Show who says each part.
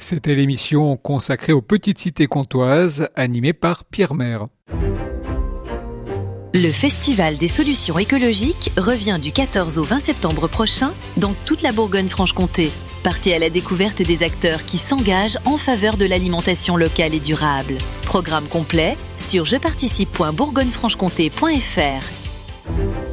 Speaker 1: C'était l'émission consacrée aux petites cités comtoises, animée par Pierre Maire.
Speaker 2: Le Festival des solutions écologiques revient du 14 au 20 septembre prochain dans toute la Bourgogne-Franche-Comté. Partez à la découverte des acteurs qui s'engagent en faveur de l'alimentation locale et durable. Programme complet sur jeparticipe.bourgognefranchecomté.fr.